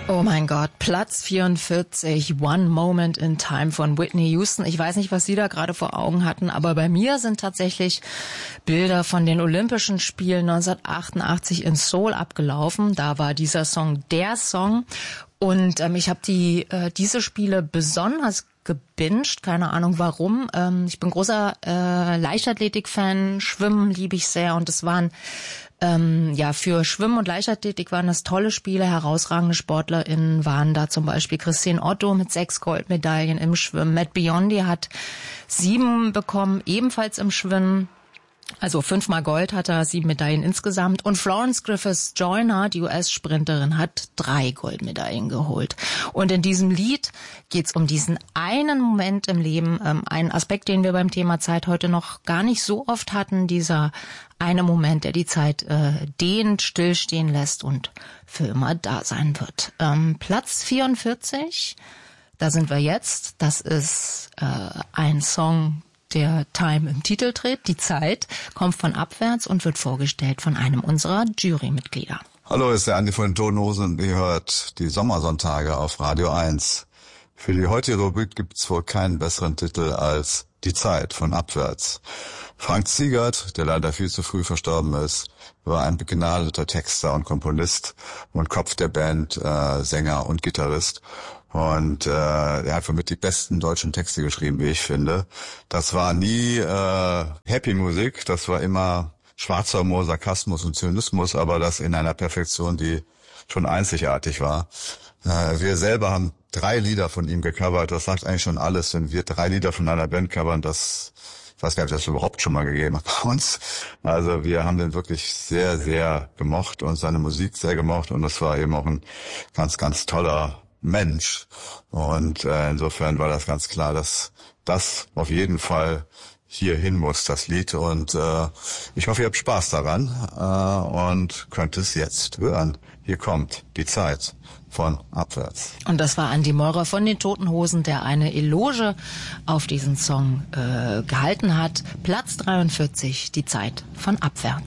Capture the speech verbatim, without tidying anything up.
Oh mein Gott, Platz vierundvierzig, One Moment in Time von Whitney Houston. Ich weiß nicht, was Sie da gerade vor Augen hatten, aber bei mir sind tatsächlich Bilder von den Olympischen Spielen neunzehnhundertachtundachtzig in Seoul abgelaufen. Da war dieser Song der Song. Und ähm, ich habe die äh, diese Spiele besonders gebinged, keine Ahnung warum. Ähm, ich bin großer äh, Leichtathletik-Fan, Schwimmen liebe ich sehr und es waren Ähm, ja, für Schwimmen und Leichtathletik waren das tolle Spiele. Herausragende SportlerInnen waren da zum Beispiel Christine Otto mit sechs Goldmedaillen im Schwimmen. Matt Biondi hat sieben bekommen, ebenfalls im Schwimmen. Also fünfmal Gold hat er, sieben Medaillen insgesamt. Und Florence Griffiths Joyner, die U S-Sprinterin, hat drei Goldmedaillen geholt. Und in diesem Lied geht's um diesen einen Moment im Leben, ähm, einen Aspekt, den wir beim Thema Zeit heute noch gar nicht so oft hatten, dieser eine Moment, der die Zeit äh, dehnt, stillstehen lässt und für immer da sein wird. Ähm, Platz vierundvierzig, da sind wir jetzt. Das ist äh, ein Song, der Time im Titel trägt. Die Zeit kommt von Abwärts und wird vorgestellt von einem unserer Jurymitglieder. Hallo, ist der Andi von den Toten Hosen. Ihr hört die Sommersonntage auf Radio eins. Für die heutige Rubrik gibt's wohl keinen besseren Titel als Die Zeit von Abwärts. Frank Ziegert, der leider viel zu früh verstorben ist, war ein begnadeter Texter und Komponist und Kopf der Band, äh, Sänger und Gitarrist. Und äh, er hat womit die besten deutschen Texte geschrieben, wie ich finde. Das war nie äh, Happy Musik, das war immer schwarzer Humor, Sarkasmus und Zynismus, aber das in einer Perfektion, die schon einzigartig war. Äh, wir selber haben drei Lieder von ihm gecovert, das sagt eigentlich schon alles, wenn wir drei Lieder von einer Band covern, das, ich weiß gar nicht, ob das überhaupt schon mal gegeben hat bei uns. Also wir haben den wirklich sehr, sehr gemocht und seine Musik sehr gemocht und das war eben auch ein ganz, ganz toller Mensch. Und äh, insofern war das ganz klar, dass das auf jeden Fall hier hin muss, das Lied. Und äh, ich hoffe, ihr habt Spaß daran äh, und könnt es jetzt hören. Hier kommt Die Zeit von Abwärts. Und das war Andi Meurer von den Toten Hosen, der eine Eloge auf diesen Song äh, gehalten hat. Platz dreiundvierzig, Die Zeit von Abwärts.